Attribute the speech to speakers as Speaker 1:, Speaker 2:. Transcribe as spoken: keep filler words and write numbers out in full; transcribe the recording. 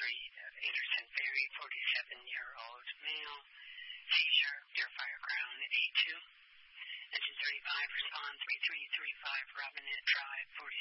Speaker 1: Street, Anderson Ferry, forty-seven-year-old male, seizure, near Fire Crown, A two. Engine thirty-five, respond three three three five, Robinette Drive, forty